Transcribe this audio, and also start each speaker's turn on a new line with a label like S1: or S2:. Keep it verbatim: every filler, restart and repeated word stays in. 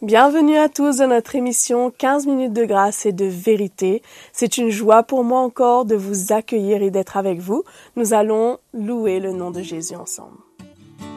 S1: Bienvenue à tous dans notre émission quinze minutes de grâce et de vérité. C'est une joie pour moi encore de vous accueillir et d'être avec vous. Nous allons louer le nom de Jésus ensemble.